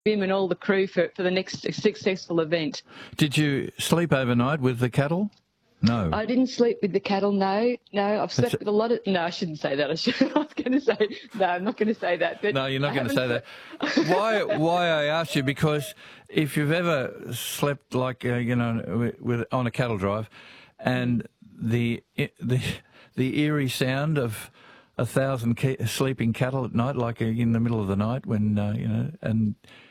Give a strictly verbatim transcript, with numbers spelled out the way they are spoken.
him and all the crew for, for the next successful event. Did you sleep overnight with the cattle? No. I didn't sleep with the cattle, no. No, I've slept That's with a lot of... No, I shouldn't say that. I, should, I was going to say... No, I'm not going to say that. But no, you're not I going to say that. Why Why I asked you, because if you've ever slept, like, uh, you know, with, with on a cattle drive, and the the the eerie sound of a thousand ca sleeping cattle at night, like uh, in the middle of the night when, uh, you know, and